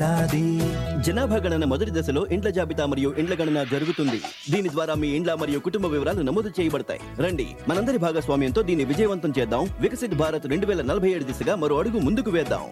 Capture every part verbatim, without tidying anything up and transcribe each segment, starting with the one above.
జనాభా గణన మొదటి దశలో ఇండ్ల జాబితా మరియు ఇండ్ల గణన జరుగుతుంది. దీని ద్వారా మీ ఇండ్ల మరియు కుటుంబ వివరాలు నమోదు చేయబడతాయి. రండి, మనందరి భాగస్వామ్యంతో దీన్ని విజయవంతం చేద్దాం. వికసిత్ భారత్ రెండు వేల నలభై ఏడు దిశగా మరో అడుగు ముందుకు వేద్దాం.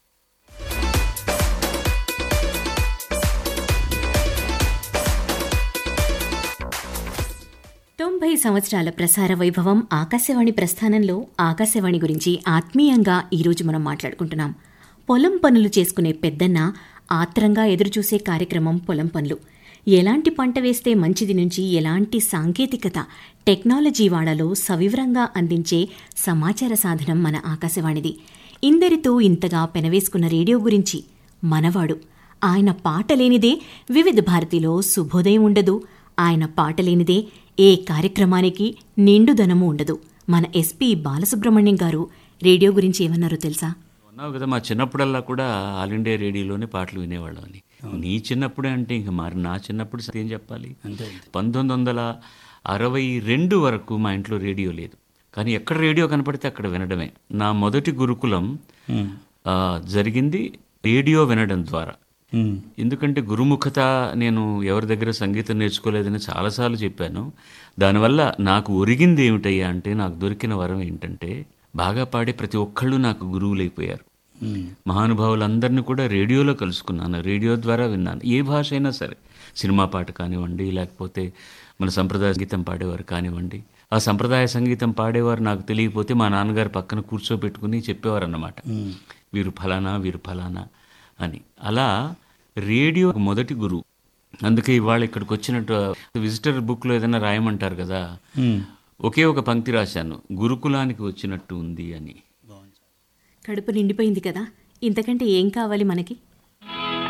తొంభై సంవత్సరాల ప్రసార వైభవం ఆకాశవాణి ప్రస్థానంలో ఆకాశవాణి గురించి ఆత్మీయంగా ఈరోజు మనం మాట్లాడుకుంటున్నాం. పొలం పనులు చేసుకునే పెద్దన్న ఆత్రంగా ఎదురుచూసే కార్యక్రమం పొలం పనులు. ఎలాంటి పంట వేస్తే మంచిది నుంచి ఎలాంటి సాంకేతికత, టెక్నాలజీ వాడాలో సవివరంగా అందించే సమాచార సాధనం మన ఆకాశవాణిది. ఇందరితో ఇంతగా పెనవేసుకున్న రేడియో గురించి మనవాడు. ఆయన పాట లేనిదే వివిధ భారతిలో శుభోదయం ఉండదు. ఆయన పాట లేనిదే ఏ కార్యక్రమానికి నిండుదనము ఉండదు. మన ఎస్పీ బాలసుబ్రహ్మణ్యం గారు రేడియో గురించి ఏమన్నారో తెలుసా? అన్నావు కదా, మా చిన్నప్పుడల్లా కూడా ఆల్ ఇండియా రేడియోలోనే పాటలు వినేవాళ్ళం అని. నీ చిన్నప్పుడే అంటే ఇంక మరి నా చిన్నప్పుడు ఏం చెప్పాలి. పంతొమ్మిది వందల అరవై రెండు వరకు మా ఇంట్లో రేడియో లేదు, కానీ ఎక్కడ రేడియో కనపడితే అక్కడ వినడమే. నా మొదటి గురుకులం జరిగింది రేడియో వినడం ద్వారా. ఎందుకంటే గురుముఖత నేను ఎవరి దగ్గర సంగీతం నేర్చుకోలేదని చాలాసార్లు చెప్పాను. దానివల్ల నాకు ఒరిగింది ఏమిటయ్యా అంటే, నాకు దొరికిన వరం ఏంటంటే, బాగా పాడే ప్రతి ఒక్కళ్ళు నాకు గురువులైపోయారు. మహానుభావులందరినీ కూడా రేడియోలో కలుసుకున్నాను, రేడియో ద్వారా విన్నాను. ఏ భాష అయినా సరే, సినిమా పాట కానివ్వండి, లేకపోతే మన సంప్రదాయ సంగీతం పాడేవారు కానివ్వండి. ఆ సంప్రదాయ సంగీతం పాడేవారు నాకు తెలియకపోతే మా నాన్నగారు పక్కన కూర్చోబెట్టుకుని చెప్పేవారు అన్నమాట, వీరు ఫలానా వీరు ఫలానా అని. అలా రేడియో మొదటి గురువు. అందుకే ఇవాళ ఇక్కడికి వచ్చినట్టు విజిటర్ బుక్లో ఏదైనా రాయమంటారు కదా, ఒకే ఒక పంక్తి రాశాను, గురుకులానికి వచ్చినట్టు ఉంది అని. కడుపు నిండిపోయింది కదా, ఇంతకంటే ఏం కావాలి మనకి?